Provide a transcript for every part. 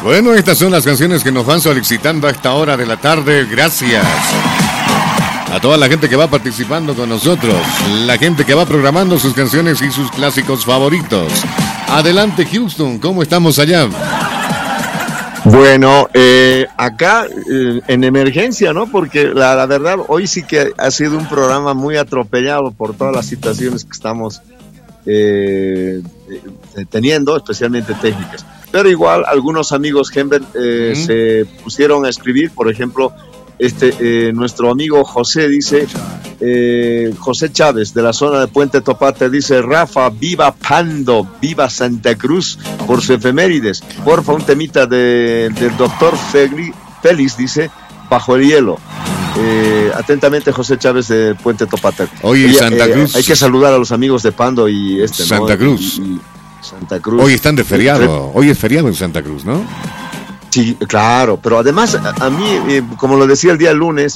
Bueno, estas son las canciones que nos van solicitando a esta hora de la tarde. Gracias a toda la gente que va participando con nosotros, la gente que va programando sus canciones y sus clásicos favoritos. Adelante, Houston, ¿cómo estamos allá? Bueno, acá en emergencia, ¿no? Porque la verdad, hoy sí que ha sido un programa muy atropellado por todas las situaciones que estamos teniendo, especialmente técnicas. Pero igual, algunos amigos Hember se pusieron a escribir, por ejemplo, nuestro amigo José dice, José Chávez de la zona de Puente Topate dice: Rafa, viva Pando, viva Santa Cruz por su efemérides, porfa un temita del doctor Félix, dice, Bajo el hielo. Atentamente, José Chávez de Puente Topate. Oye, Santa Cruz, hay que saludar a los amigos de Pando y Santa Cruz. Santa Cruz. Hoy están de feriado, hoy es feriado en Santa Cruz, ¿no? Sí, claro, pero además a mí, como lo decía el día lunes,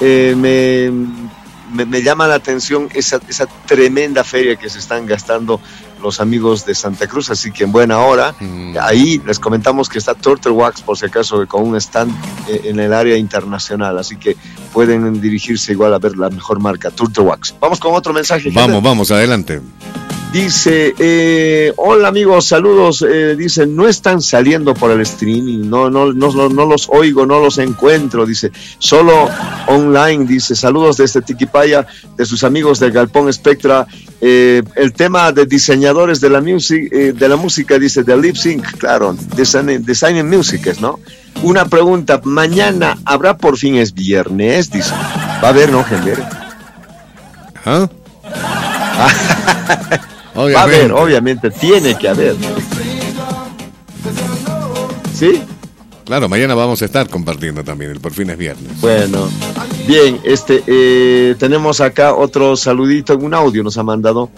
me llama la atención esa tremenda feria que se están gastando los amigos de Santa Cruz, así que en buena hora. Ahí les comentamos que está Turtle Wax, por si acaso, con un stand en el área internacional, así que pueden dirigirse igual a ver la mejor marca, Turtle Wax. Vamos con otro mensaje. Vamos, adelante. Dice, hola amigos, saludos. Dice, no están saliendo por el streaming, no los oigo, no los encuentro. Dice, solo online. Dice, saludos desde Tiquipaya, de sus amigos de Galpón Spectra. El tema de diseñadores de la música, dice, de lip sync, claro, design music, ¿no? Una pregunta, mañana habrá por fin, es viernes, dice. Va a haber, ¿no, Gender? ¿Ah? Va a haber, obviamente, tiene que haber. ¿Sí? Claro, mañana vamos a estar compartiendo también, el por fin es viernes. Bueno, bien, tenemos acá otro saludito, un audio nos ha mandado.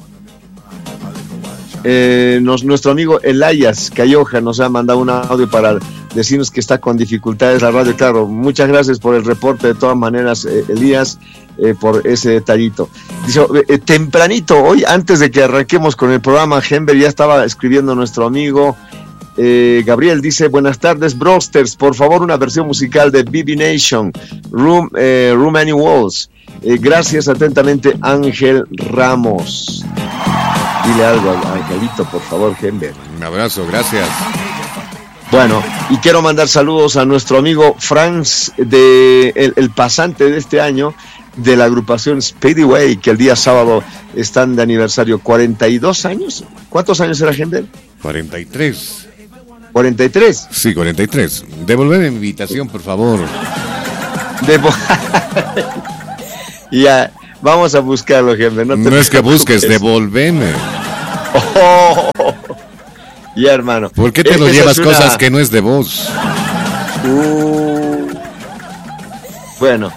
Nuestro amigo Elias Cayoja nos ha mandado un audio para decirnos que está con dificultades la radio. Claro, muchas gracias por el reporte de todas maneras, Elías, por ese detallito. Dice, tempranito, hoy antes de que arranquemos con el programa, Hember ya estaba escribiendo nuestro amigo Gabriel, dice, buenas tardes, Brosters, por favor una versión musical de BB Nation, Room Any Walls. Gracias, atentamente, Ángel Ramos. Dile algo a Angelito, por favor, Hember. Un abrazo, gracias. Bueno, y quiero mandar saludos a nuestro amigo Franz, el pasante de este año, de la agrupación Speedway, que el día sábado están de aniversario, 42 años. ¿Cuántos años era, Hember? 43. ¿43? Sí, 43. Devolver mi invitación, por favor. Ya, vamos a buscarlo, Hember. No es que busques, devolveme. Ya, hermano. ¿Por qué te lo llevas cosas que no es de vos? Bueno,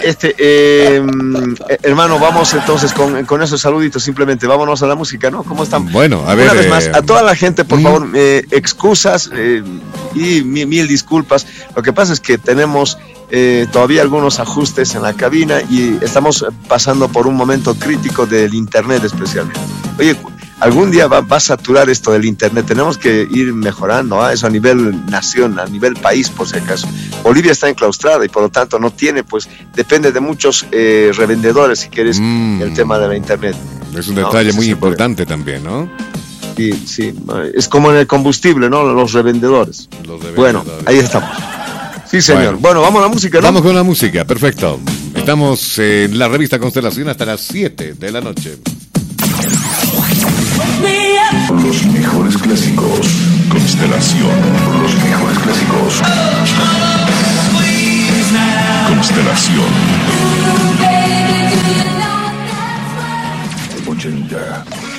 hermano, vamos entonces con esos saluditos, simplemente vámonos a la música, ¿no? ¿Cómo están? Bueno, a ver. Una vez más, a toda la gente, por favor, excusas y mil disculpas. Lo que pasa es que tenemos todavía algunos ajustes en la cabina y estamos pasando por un momento crítico del internet especialmente. Oye, algún día va a saturar esto del internet, tenemos que ir mejorando, eso a nivel nación, a nivel país, por si acaso. Bolivia está enclaustrada y por lo tanto no tiene, pues depende de muchos revendedores, si quieres, el tema de la internet. Es un detalle muy importante también, ¿no? Sí, es como en el combustible, ¿no? Los revendedores. Bueno, ahí estamos. Sí, señor. Bueno, vamos a la música, ¿no? Vamos con la música, perfecto. Estamos en la revista Constelación hasta las 7 de la noche. Los mejores clásicos. Constelación. Los mejores clásicos. Constelación. 80.